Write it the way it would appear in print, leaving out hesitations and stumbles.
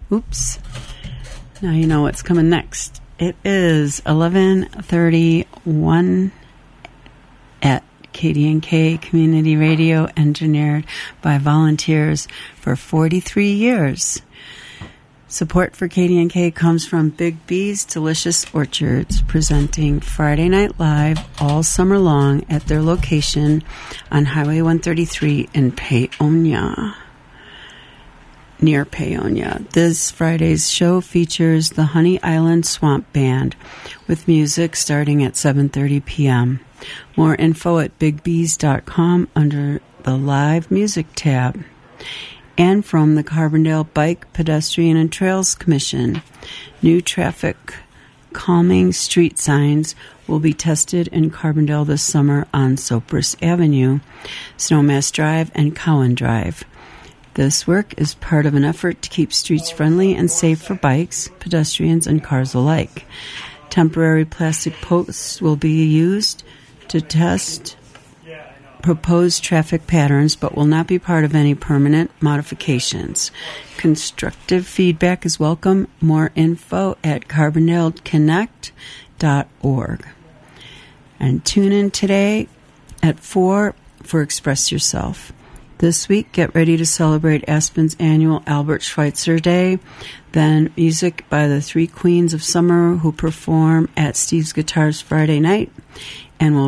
Oops. Now you know what's coming next. It is 11:31 at KDNK Community Radio, engineered by volunteers for 43 years. Support for KDNK comes from Big B's Delicious Orchards, presenting Friday Night Live all summer long at their location on Highway 133 in Paonia, near Paonia. This Friday's show features the Honey Island Swamp Band, with music starting at 7:30 p.m. More info at bigbs.com under the Live Music tab. And from the Carbondale Bike, Pedestrian and Trails Commission, new traffic calming street signs will be tested in Carbondale this summer on Cypress Avenue, Snowmass Drive, and Cowan Drive. This work is part of an effort to keep streets friendly and safe for bikes, pedestrians, and cars alike. Temporary plastic posts will be used to test proposed traffic patterns, but will not be part of any permanent modifications. Constructive feedback is welcome. More info at carbondaleconnect.org. And tune in today at 4 for Express Yourself. This week, get ready to celebrate Aspen's annual Albert Schweitzer Day. Then music by the Three Queens of Summer, who perform at Steve's Guitars Friday night, and will